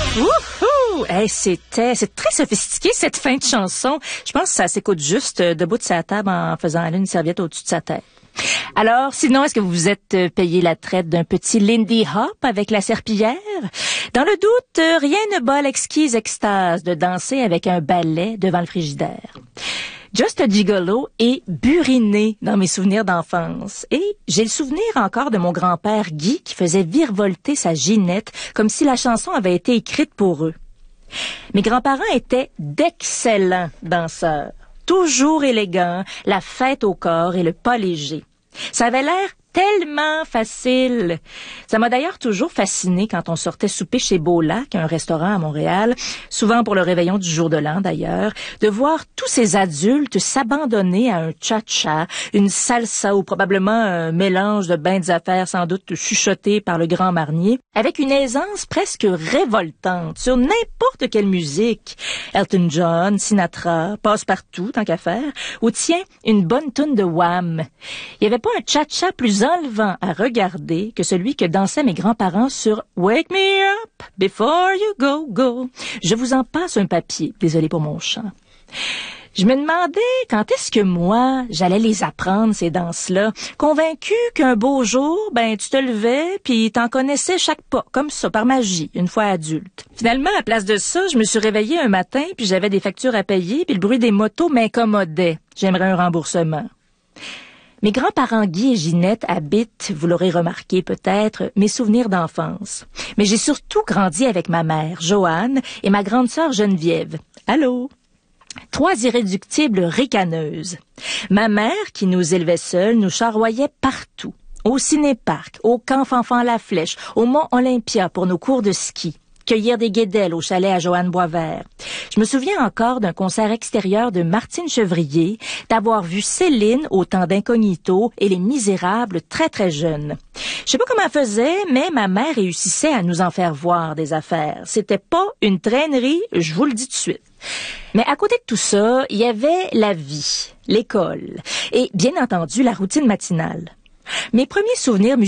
Wouhou! Hey, c'est très sophistiqué, cette fin de chanson. Je pense que ça s'écoute juste debout de sa table en faisant aller une serviette au-dessus de sa tête. Alors, sinon, est-ce que vous vous êtes payé la traite d'un petit Lindy Hop avec la serpillière? Dans le doute, rien ne bat l'exquise extase de danser avec un balai devant le frigidaire. Just a Gigolo est buriné dans mes souvenirs d'enfance. Et j'ai le souvenir encore de mon grand-père Guy qui faisait virevolter sa Ginette comme si la chanson avait été écrite pour eux. Mes grands-parents étaient d'excellents danseurs, toujours élégants, la fête au corps et le pas léger. Ça avait l'air tellement facile. Ça m'a d'ailleurs toujours fasciné quand on sortait souper chez Beau-Lac, un restaurant à Montréal, souvent pour le réveillon du jour de l'an d'ailleurs, de voir tous ces adultes s'abandonner à un cha-cha, une salsa ou probablement un mélange de bains d'affaires sans doute chuchoté par le grand marnier, avec une aisance presque révoltante sur n'importe quelle musique. Elton John, Sinatra, Passe-Partout, tant qu'à faire, ou tiens, une bonne toune de Wham. Il n'y avait pas un cha-cha plus enlevant à regarder que celui que dansaient mes grands-parents sur Wake Me Up Before You Go Go. Je vous en passe un papier, désolé pour mon chant. Je me demandais quand est-ce que moi, j'allais les apprendre, ces danses-là, convaincu qu'un beau jour, tu te levais puis t'en connaissais chaque pas, comme ça, par magie, une fois adulte. Finalement, à place de ça, je me suis réveillée un matin puis j'avais des factures à payer puis le bruit des motos m'incommodait. J'aimerais un remboursement. Mes grands-parents Guy et Ginette habitent, vous l'aurez remarqué peut-être, mes souvenirs d'enfance. Mais j'ai surtout grandi avec ma mère, Joanne, et ma grande sœur Geneviève. Allô? 3 irréductibles ricaneuses. Ma mère, qui nous élevait seuls, nous charroyait partout. Au ciné-parc, au camp Fanfan La Flèche, au Mont Olympia pour nos cours de ski. Cueillir des guédelles au chalet à Joanne Boisvert. Je me souviens encore d'un concert extérieur de Martine Chevrier, d'avoir vu Céline au temps d'Incognito et Les Misérables très très jeunes. Je sais pas comment elle faisait, mais ma mère réussissait à nous en faire voir des affaires. C'était pas une traînerie, je vous le dis tout de suite. Mais à côté de tout ça, il y avait la vie, l'école et bien entendu la routine matinale. Mes premiers souvenirs